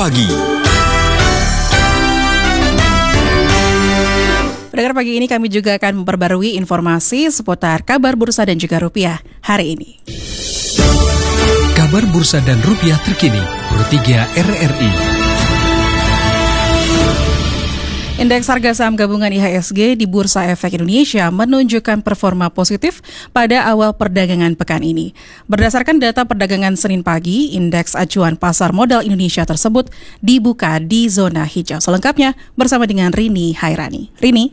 Pagi. Pendengar, pagi ini kami juga akan memperbarui informasi seputar kabar bursa dan juga rupiah hari ini. Kabar bursa dan rupiah terkini, Pro 3 RRI. Indeks harga saham gabungan IHSG di Bursa Efek Indonesia menunjukkan performa positif pada awal perdagangan pekan ini. Berdasarkan data perdagangan Senin pagi, indeks acuan pasar modal Indonesia tersebut dibuka di zona hijau. Selengkapnya bersama dengan Rini Hairani. Rini.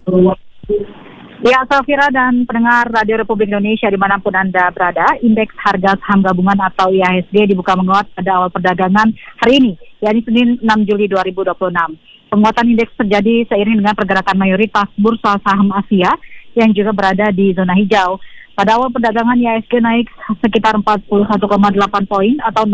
Ya, Safira dan pendengar Radio Republik Indonesia dimanapun Anda berada, indeks harga saham gabungan atau IHSG dibuka menguat pada awal perdagangan hari ini, yakni Senin 6 Juli 2026. Penguatan indeks terjadi seiring dengan pergerakan mayoritas bursa saham Asia yang juga berada di zona hijau. Pada awal perdagangan IHSG naik sekitar 41,8 poin atau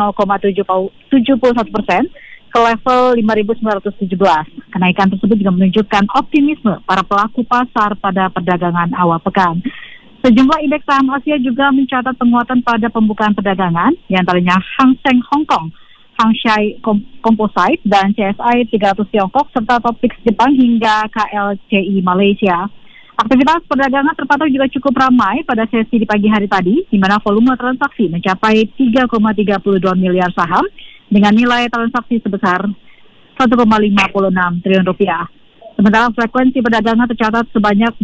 0,71% ke level 5.917. Kenaikan tersebut juga menunjukkan optimisme para pelaku pasar pada perdagangan awal pekan. Sejumlah indeks saham Asia juga mencatat penguatan pada pembukaan perdagangan, di antaranya Hang Seng Hong Kong, Hangsai Composite, dan CSI 300 Tiongkok, serta Topix Jepang hingga KLCI Malaysia. Aktivitas perdagangan terpantau juga cukup ramai pada sesi di pagi hari tadi, di mana volume transaksi mencapai 3,32 miliar saham dengan nilai transaksi sebesar 1,56 triliun rupiah. Sementara frekuensi perdagangan tercatat sebanyak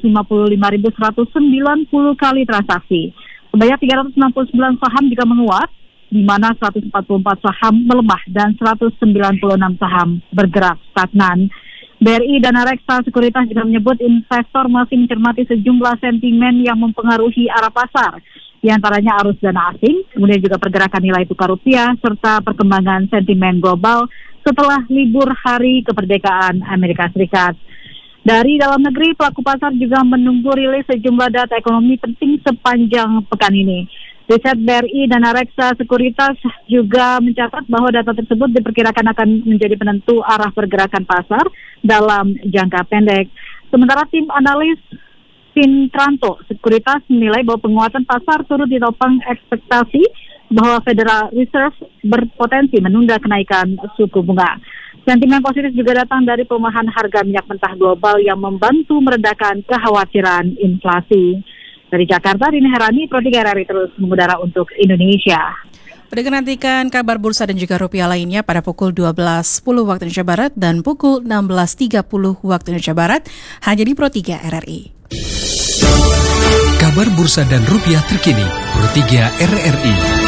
255.190 kali transaksi. Sebanyak 369 saham juga menguat, di mana 144 saham melemah dan 196 saham bergerak stagnan. BRI Dana Reksa Sekuritas juga menyebut investor masih mencermati sejumlah sentimen yang mempengaruhi arah pasar, di antaranya arus dana asing, kemudian juga pergerakan nilai tukar rupiah, serta perkembangan sentimen global setelah libur hari kemerdekaan Amerika Serikat. Dari dalam negeri, pelaku pasar juga menunggu rilis sejumlah data ekonomi penting sepanjang pekan ini. Riset BRI Dana Reksa Sekuritas juga mencatat bahwa data tersebut diperkirakan akan menjadi penentu arah pergerakan pasar dalam jangka pendek. Sementara tim analis Fintranto Sekuritas menilai bahwa penguatan pasar turut ditopang ekspektasi bahwa Federal Reserve berpotensi menunda kenaikan suku bunga. Sentimen positif juga datang dari pelemahan harga minyak mentah global yang membantu meredakan kekhawatiran inflasi. Dari Jakarta, Rini Hairani, Pro 3 RRI terus mengudara untuk Indonesia. Pendengar, nantikan kabar bursa dan juga rupiah lainnya pada pukul 12.10 waktu Indonesia Barat dan pukul 16.30 waktu Indonesia Barat hanya di Pro 3 RRI. Kabar bursa dan rupiah terkini, Pro 3 RRI.